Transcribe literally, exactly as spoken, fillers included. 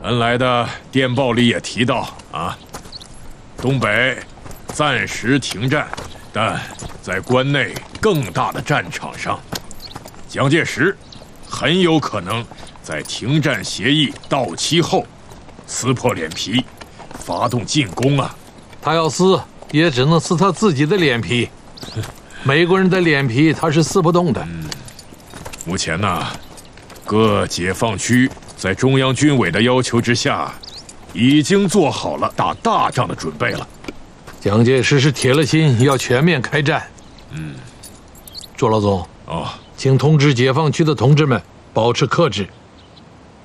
恩来的电报里也提到啊，东北暂时停战，但在关内更大的战场上，蒋介石很有可能在停战协议到期后撕破脸皮，发动进攻啊！ 他要撕，也只能撕他自己的脸皮。美国人的脸皮他是撕不动的。 嗯，目前呢，各解放区在中央军委的要求之下，已经做好了打大仗的准备了。 蒋介石是铁了心要全面开战。 嗯， 朱老总， 哦， 请通知解放区的同志们保持克制。